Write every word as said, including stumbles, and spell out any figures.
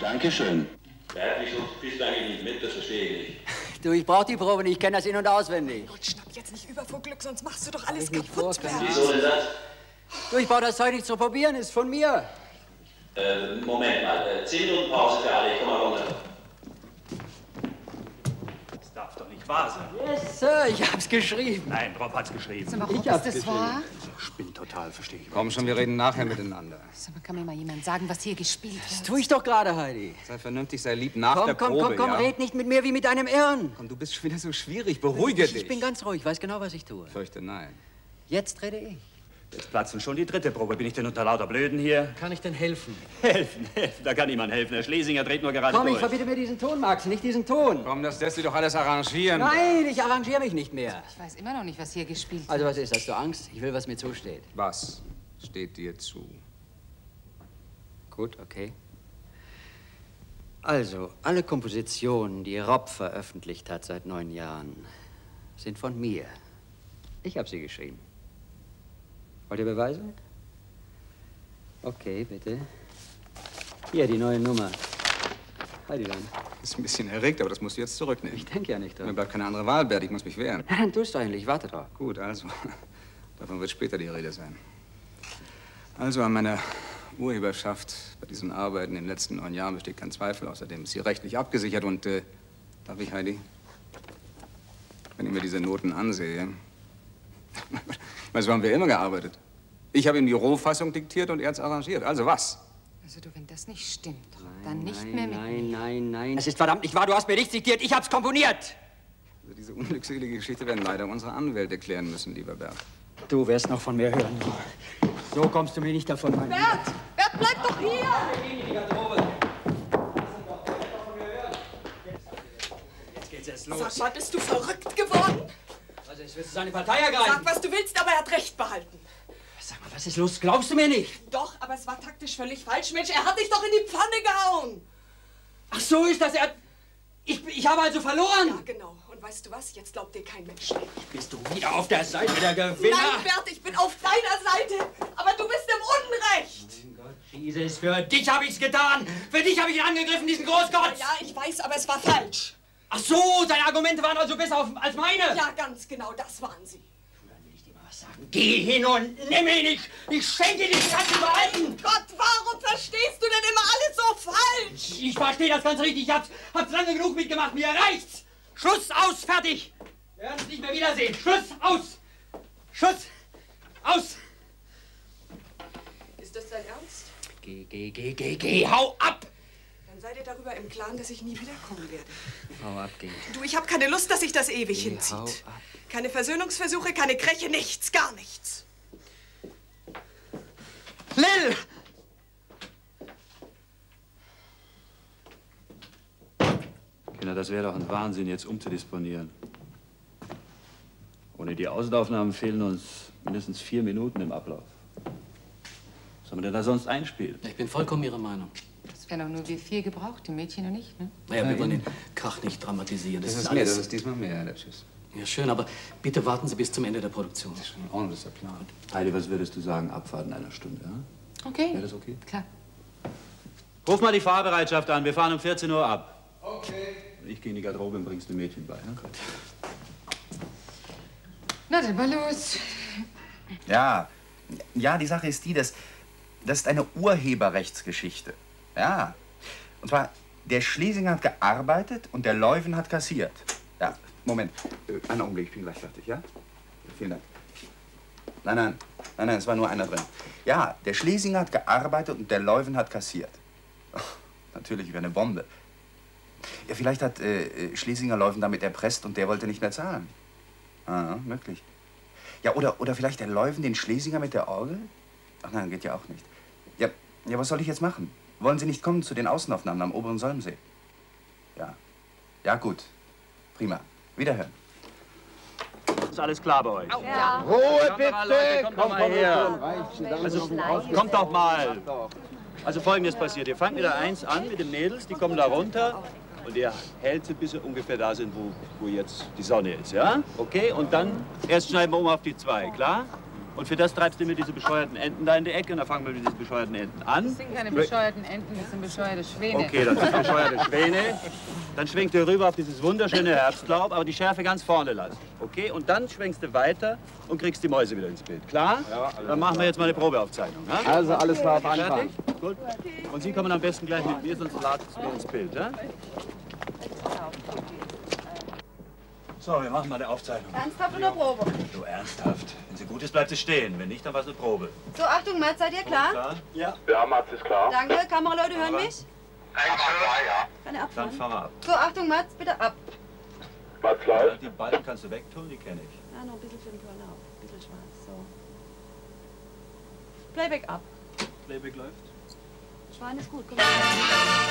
Dankeschön. Ja, wieso bist du eigentlich nicht mit? Das verstehe ich nicht. Du, ich brauch die Probe nicht. Ich kenne das in- und auswendig. Gut, schnapp jetzt nicht über vor Glück, sonst machst du doch alles kaputt. Wieso denn das? Du, ich brauch das Zeug nicht zu probieren. Ist von mir. Äh, Moment mal. Äh, zehn Minuten Pause für alle. Ich komm mal runter. Das darf doch nicht wahr sein. Yes, Sir. Ich hab's geschrieben. Nein, Rob hat's geschrieben. Sag mal, Ich Rob, hab's ist das geschrieben. wahr? Spinnt total, verstehe ich. Komm schon, wir reden nachher miteinander. Sag mal, kann mir mal jemand sagen, was hier gespielt wird? Das tue ich doch gerade, Heidi. Sei vernünftig, sei lieb nach Komm, der komm, Probe, komm, komm, ja? red nicht mit mir wie mit einem Irren. Komm, du bist schon wieder so schwierig. Beruhige ich, dich. Ich bin ganz ruhig, weiß genau, was ich tue. Ich fürchte, nein. Jetzt rede ich. Jetzt platzen schon die dritte Probe. Bin ich denn unter lauter Blöden hier? Kann ich denn helfen? Helfen, helfen. Da kann niemand helfen. Herr Schlesinger dreht nur gerade Komm, ich durch. verbiete mir diesen Ton, Max, nicht diesen Ton. Komm, das lässt sich doch alles arrangieren. Nein, ich arrangiere mich nicht mehr. Ich weiß immer noch nicht, was hier gespielt wird. Also was ist, hast du Angst? Ich will, was mir zusteht. Was steht dir zu? Gut, okay. Also, alle Kompositionen, die Rob veröffentlicht hat seit neun Jahren, sind von mir. Ich habe sie geschrieben. Wollt ihr Beweise? Okay, bitte. Hier, die neue Nummer. Heidi dann. Ist ein bisschen erregt, aber das musst du jetzt zurücknehmen. Ich denke ja nicht Mir dran. bleibt keine andere Wahl, Bert. Ich muss mich wehren. Ja, dann tust du eigentlich. Warte drauf. Gut, also. Davon wird später die Rede sein. Also an meiner Urheberschaft bei diesen Arbeiten in den letzten neun Jahren besteht kein Zweifel. Außerdem ist sie rechtlich abgesichert und, äh, darf ich, Heidi? Wenn ich mir diese Noten ansehe. So haben wir immer gearbeitet. Ich habe ihm die Rohfassung diktiert und er hat's arrangiert. Also was? Also du, wenn das nicht stimmt, dann nicht nein, mehr mit Nein, mir. nein, nein. Es ist verdammt nicht wahr. Du hast mir nichts diktiert. Ich hab's komponiert. Also diese unglückselige Geschichte werden leider unsere Anwälte klären müssen, lieber Bert. Du wirst noch von mir hören. So kommst du mir nicht davon, mein Bert! Bert, bleib doch hier! Jetzt geht's erst los. Sag mal, bist du verrückt geworden? Also, jetzt willst du seine Partei ergreifen. Sag, was du willst, aber er hat Recht behalten. Sag mal, was ist los? Glaubst du mir nicht? Doch, aber es war taktisch völlig falsch, Mensch. Er hat dich doch in die Pfanne gehauen. Ach so ist das. Er... Ich, ich habe also verloren. Ja, genau. Und weißt du was? Jetzt glaubt dir kein Mensch mehr. Bist du wieder auf der Seite der Gewinner? Nein, Bert, ich bin auf deiner Seite. Aber du bist im Unrecht. Mein Gott, Jesus, für dich habe ich's getan. Für dich habe ich ihn angegriffen, diesen Großgott. Ja, ich weiß, aber es war falsch. Ach so, seine Argumente waren also besser auf, als meine. Ja, ganz genau, das waren sie. Dann will ich dir mal was sagen. Geh hin und nimm ihn nicht. Ich schenke dir die ganzen Behalten. Gott, warum verstehst du denn immer alles so falsch? Ich verstehe das ganz richtig. Ich hab's, hab's lange genug mitgemacht. Mir reicht's. Schluss, aus, fertig. Wir werden uns nicht mehr wiedersehen. Schluss, aus. Schluss, aus. Ist das dein Ernst? Geh, geh, geh, geh, geh. Hau ab. Dann sei dir darüber im Klaren, dass ich nie wiederkommen werde. Hau ab, geh. Du, ich habe keine Lust, dass sich das ewig Geh, hinzieht. hau ab. Keine Versöhnungsversuche, keine Kräche, nichts, gar nichts. Lil! Kinder, das wäre doch ein Wahnsinn, jetzt umzudisponieren. Ohne die Außenaufnahmen fehlen uns mindestens vier Minuten im Ablauf. Was soll man denn da sonst einspielen? Ich bin vollkommen Ihrer Meinung. Das wären doch nur wir vier gebraucht, die Mädchen und ich, ne? Naja, wir wollen den Krach nicht dramatisieren. Das ist mehr, das ist diesmal mehr, der Tschüss. Ja, schön, aber bitte warten Sie bis zum Ende der Produktion. Das ist schon in Ordnung, das ist der Plan. Heidi, was würdest du sagen? Abfahren einer Stunde, ja? Okay. Wäre das okay? Klar. Ruf mal die Fahrbereitschaft an. Wir fahren um vierzehn Uhr ab. Okay. Ich gehe in die Garderobe und bringst du Mädchen bei, ja? Gut. Na, dann mal los. Ja, ja, die Sache ist die, dass das ist eine Urheberrechtsgeschichte. Ja. Und zwar, der Schlesinger hat gearbeitet und der Leuven hat kassiert. Ja, Moment. Äh, einen Augenblick, ich bin gleich fertig, ja? Vielen Dank. Nein, nein, nein, nein, es war nur einer drin. Ja, der Schlesinger hat gearbeitet und der Leuven hat kassiert. Ach, natürlich wie eine Bombe. Ja, vielleicht hat äh, Schlesinger Leuven damit erpresst und der wollte nicht mehr zahlen. Ah, möglich. Ja, oder, oder vielleicht der Leuven den Schlesinger mit der Orgel? Ach nein, geht ja auch nicht. Ja, ja, was soll ich jetzt machen? Wollen Sie nicht kommen zu den Außenaufnahmen am oberen Solmsee? Ja. Ja, gut. Prima. Wiederhören. Ist alles klar bei euch? Ja. Ruhe bitte! Kommt doch mal her. Also, kommt doch mal. Also Folgendes passiert. Ihr fangt mit der Eins an, mit den Mädels, die kommen da runter. Und ihr hält sie, bis sie ungefähr da sind, wo, wo jetzt die Sonne ist, ja? Okay? Und dann erst schneiden wir um auf die Zwei, klar? Und für das treibst du mir diese bescheuerten Enten da in die Ecke und dann fangen wir mit diesen bescheuerten Enten an. Das sind keine bescheuerten Enten, das sind bescheuerte Schwäne. Okay, das sind bescheuerte Schwäne. Dann schwenkst du rüber auf dieses wunderschöne Herbstlaub, aber die Schärfe ganz vorne lassen. Okay, und dann schwenkst du weiter und kriegst die Mäuse wieder ins Bild. Klar? Ja, dann machen wir jetzt mal eine Probeaufzeichnung. Ja? Also alles klar, auf Anfang. Fertig? Gut. Und Sie kommen am besten gleich mit mir, sonst ladet es mir ins Bild. Ja? So, wir machen mal eine Aufzeichnung. Ernsthaft oder Probe? So, ernsthaft. Wenn sie gut ist, bleibt sie stehen. Wenn nicht, dann war es eine Probe. So, Achtung, Mats, seid ihr klar? Klar? Ja. Ja, Mats ist klar. Danke, Kameraleute hören mich? Eins, zwei, ja. Kann er Dann abfahren? fahren wir ab. So, Achtung, Mats, bitte ab. Mats läuft. Die Balken kannst du wegtun, die kenne ich. Ja, noch ein bisschen für den Körner auf. Ein bisschen schwarz, so. Playback ab. Playback läuft. Schwein ist gut, komm mal.